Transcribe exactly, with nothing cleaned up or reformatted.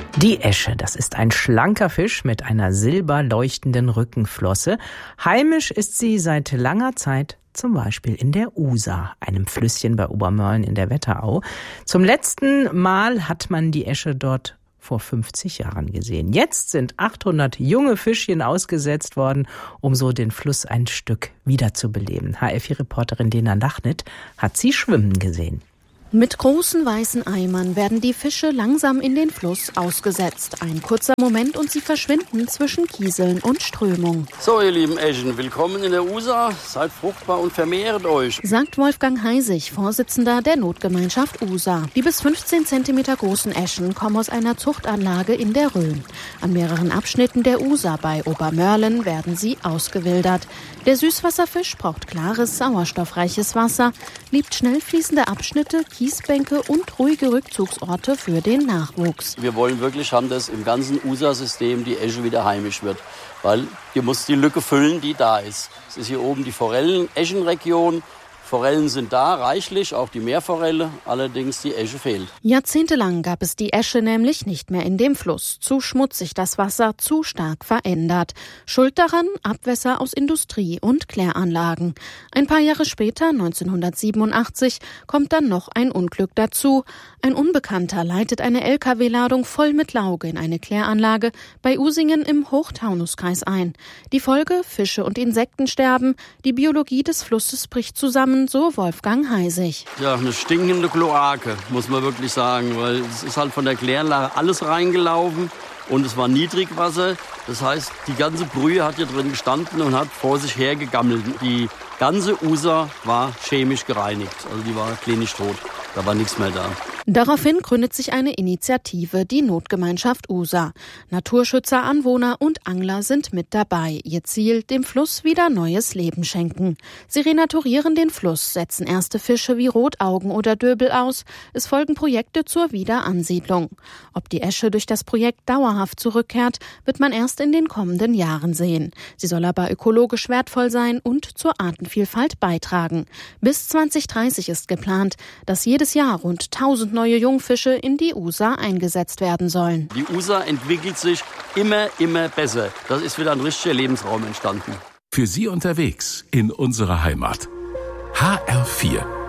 Die Äsche, das ist ein schlanker Fisch mit einer silberleuchtenden Rückenflosse. Heimisch ist sie seit langer Zeit zum Beispiel in der Usa, einem Flüsschen bei Obermörlen in der Wetterau. Zum letzten Mal hat man die Äsche dort vor fünfzig Jahren gesehen. Jetzt sind achthundert junge Fischchen ausgesetzt worden, um so den Fluss ein Stück wiederzubeleben. H R vier-Reporterin Lena Lachnit hat sie schwimmen gesehen. Mit großen weißen Eimern werden die Fische langsam in den Fluss ausgesetzt. Ein kurzer Moment und sie verschwinden zwischen Kieseln und Strömung. So, ihr lieben Äschen, willkommen in der Usa. Seid fruchtbar und vermehrt euch, sagt Wolfgang Heisig, Vorsitzender der Notgemeinschaft Usa. Die bis fünfzehn Zentimeter großen Äschen kommen aus einer Zuchtanlage in der Rhön. An mehreren Abschnitten der Usa bei Obermörlen werden sie ausgewildert. Der Süßwasserfisch braucht klares, sauerstoffreiches Wasser, liebt schnell fließende Abschnitte, Kiesbänke und ruhige Rückzugsorte für den Nachwuchs. Wir wollen wirklich haben, dass im ganzen Usa-System die Äsche wieder heimisch wird. Weil ihr müsst die Lücke füllen, die da ist. Es ist hier oben die Forellen-Äschenregion. Forellen sind da, reichlich, auch die Meerforelle, allerdings die Äsche fehlt. Jahrzehntelang gab es die Äsche nämlich nicht mehr in dem Fluss. Zu schmutzig das Wasser, zu stark verändert. Schuld daran Abwässer aus Industrie- und Kläranlagen. Ein paar Jahre später, neunzehnhundertsiebenundachtzig, kommt dann noch ein Unglück dazu. Ein Unbekannter leitet eine L K W-Ladung voll mit Lauge in eine Kläranlage bei Usingen im Hochtaunuskreis ein. Die Folge: Fische und Insekten sterben, die Biologie des Flusses bricht zusammen, so Wolfgang Heisig. Ja, eine stinkende Kloake, muss man wirklich sagen, weil es ist halt von der Kläranlage alles reingelaufen und es war Niedrigwasser. Das heißt, die ganze Brühe hat hier drin gestanden und hat vor sich her gegammelt. Die ganze Usa war chemisch gereinigt, also die war klinisch tot. Da war nichts mehr da. Daraufhin gründet sich eine Initiative, die Notgemeinschaft Usa. Naturschützer, Anwohner und Angler sind mit dabei. Ihr Ziel: dem Fluss wieder neues Leben schenken. Sie renaturieren den Fluss, setzen erste Fische wie Rotaugen oder Döbel aus. Es folgen Projekte zur Wiederansiedlung. Ob die Äsche durch das Projekt dauerhaft zurückkehrt, wird man erst in den kommenden Jahren sehen. Sie soll aber ökologisch wertvoll sein und zur Artenvielfalt beitragen. Bis zwanzig dreißig ist geplant, dass jedes Jahr rund tausend neue Jungfische in die Usa eingesetzt werden sollen. Die Usa entwickelt sich immer, immer besser. Das ist wieder ein richtiger Lebensraum entstanden. Für Sie unterwegs in unserer Heimat. H R vier